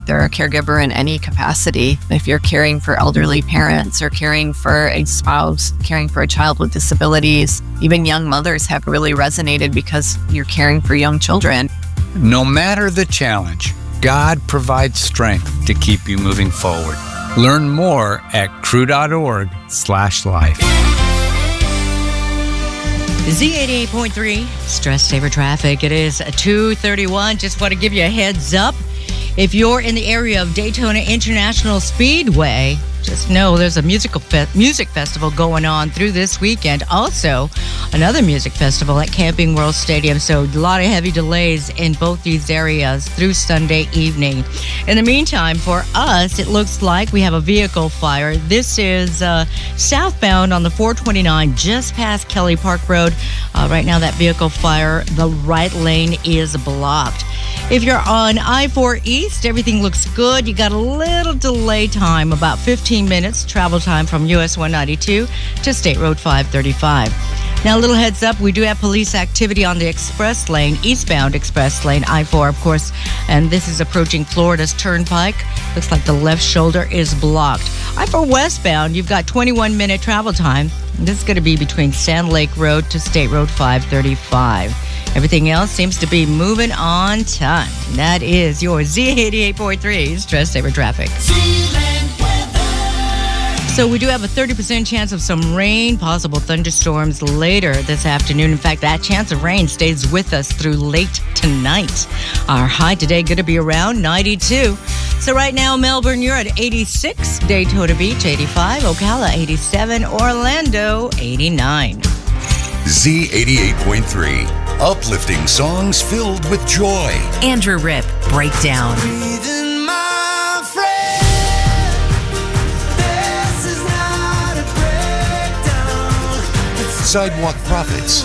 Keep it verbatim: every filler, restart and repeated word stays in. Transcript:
They're a caregiver in any capacity. If you're caring for elderly parents or caring for a spouse, caring for a child with disabilities, even young mothers have really resonated because you're caring for young children. No matter the challenge, God provides strength to keep you moving forward. Learn more at crew.org slash life. Z eighty-eight point three, Stress Saver Traffic. It is two thirty-one. Just want to give you a heads up. If you're in the area of Daytona International Speedway, just know there's a musical fe- music festival going on through this weekend. Also, another music festival at Camping World Stadium. So a lot of heavy delays in both these areas through Sunday evening. In the meantime, for us, it looks like we have a vehicle fire. This is uh, southbound on the four twenty-nine, just past Kelly Park Road. Uh, right now, that vehicle fire, the right lane is blocked. If you're on I four East, everything looks good. You got a little delay time, about fifteen minutes travel time from U S one ninety-two to State Road five thirty-five. Now, a little heads up, we do have police activity on the express lane, eastbound express lane, I four, of course, and this is approaching Florida's Turnpike. Looks like the left shoulder is blocked. I four westbound, you've got twenty-one minute travel time. This is going to be between Sand Lake Road to State Road five thirty-five. Everything else seems to be moving on time. That is your Z eighty-eight point three Stress Saver Traffic. So we do have a thirty percent chance of some rain, possible thunderstorms later this afternoon. In fact, that chance of rain stays with us through late tonight. Our high today going to be around ninety-two. So right now, Melbourne, you're at eighty-six. Daytona Beach, eighty-five. Ocala, eighty-seven. Orlando, eighty-nine. Z eighty-eight point three. Uplifting songs filled with joy. Andrew Rip, Breakdown. Sidewalk Prophets.